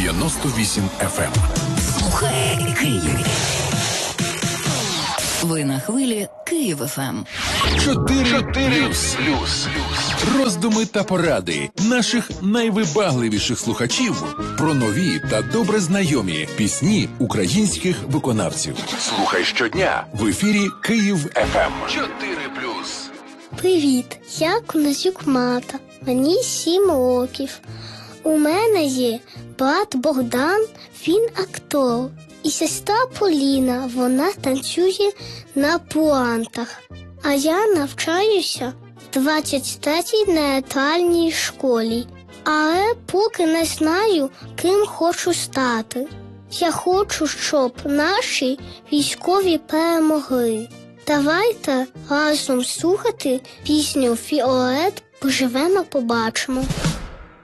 98 FM. Слухай Київ. Ви на хвилі Київ ФМ. 4+. Роздуми та поради наших найвибагливіших слухачів про нові та добре знайомі пісні українських виконавців. Слухай щодня в ефірі Київ ФМ. 4+. Привіт, я Конасюк Мата. Мені 7 років. У мене є брат Богдан, він актор. І сестра Поліна, вона танцює на пуантах. А я навчаюся в 23-й театральній школі. Але поки не знаю, ким хочу стати. Я хочу, щоб наші військові перемогли. Давайте разом слухати пісню «Фіолет» «Поживемо, побачимо».